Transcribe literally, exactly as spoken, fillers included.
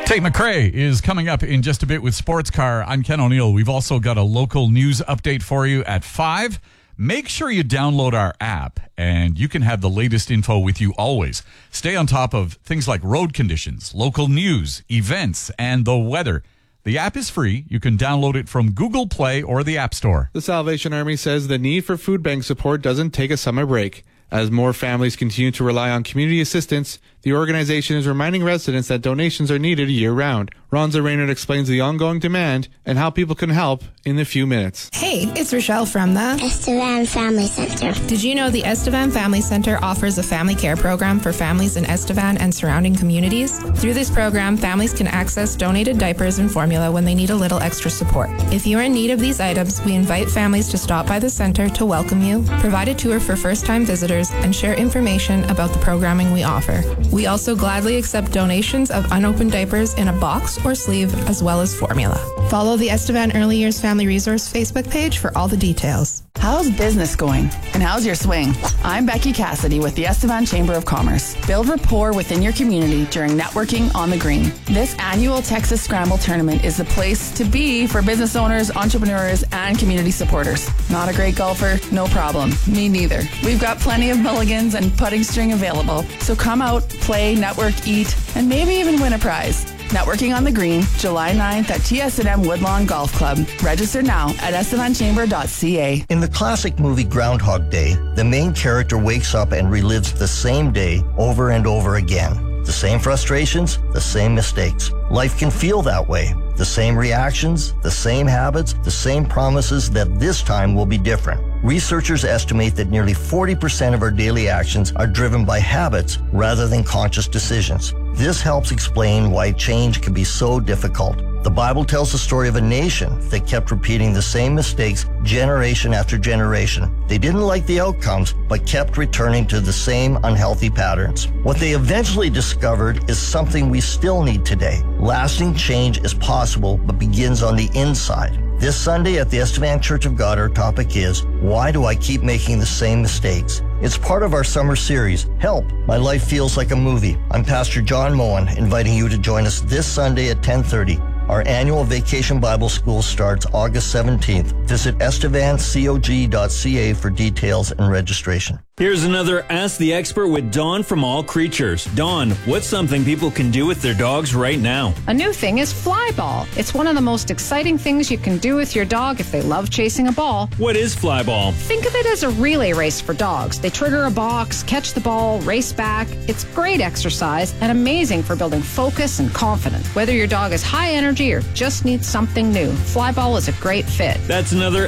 Tate McRae is coming up in just a bit with Sports Car. I'm Ken O'Neill. We've also got a local news update for you at five. Make sure you download our app, and you can have the latest info with you always. Stay on top of things like road conditions, local news, events, and the weather. The app is free. You can download it from Google Play or the App Store. The Salvation Army says the need for food bank support doesn't take a summer break. As more families continue to rely on community assistance, the organization is reminding residents that donations are needed year-round. Ronza Raynard explains the ongoing demand and how people can help in a few minutes. Hey, it's Rochelle from the Estevan Family Center. Did you know the Estevan Family Center offers a family care program for families in Estevan and surrounding communities? Through this program, families can access donated diapers and formula when they need a little extra support. If you're in need of these items, we invite families to stop by the center to welcome you, provide a tour for first-time visitors, and share information about the programming we offer. We also gladly accept donations of unopened diapers in a box or sleeve, as well as formula. Follow the Estevan Early Years Family Resource Facebook page for all the details. How's business going? And how's your swing? I'm Becky Cassidy with the Estevan Chamber of Commerce. Build rapport within your community during networking on the green. This annual Texas Scramble tournament is the place to be for business owners, entrepreneurs, and community supporters. Not a great golfer? No problem. Me neither. We've got plenty of mulligans and putting string available. So come out, play, network, eat, and maybe even win a prize. Networking on the Green, July ninth at T S and M Woodlawn Golf Club. Register now at estevan chamber dot c a. In the classic movie Groundhog Day, the main character wakes up and relives the same day over and over again. The same frustrations, the same mistakes. Life can feel that way. The same reactions, the same habits, the same promises that this time will be different. Researchers estimate that nearly forty percent of our daily actions are driven by habits rather than conscious decisions. This helps explain why change can be so difficult. The Bible tells the story of a nation that kept repeating the same mistakes generation after generation. They didn't like the outcomes, but kept returning to the same unhealthy patterns. What they eventually discovered is something we still need today. Lasting change is possible, but begins on the inside. This Sunday at the Estevan Church of God, our topic is, why do I keep making the same mistakes? It's part of our summer series, Help, My Life Feels Like a Movie. I'm Pastor John Moen, inviting you to join us this Sunday at ten thirty. Our annual Vacation Bible School starts August seventeenth. Visit estevan cog dot c a for details and registration. Here's another Ask the Expert with Dawn from All Creatures. Dawn, what's something people can do with their dogs right now? A new thing is Flyball. It's one of the most exciting things you can do with your dog if they love chasing a ball. What is Flyball? Think of it as a relay race for dogs. They trigger a box, catch the ball, race back. It's great exercise and amazing for building focus and confidence. Whether your dog is high energy or just needs something new, Flyball is a great fit. That's another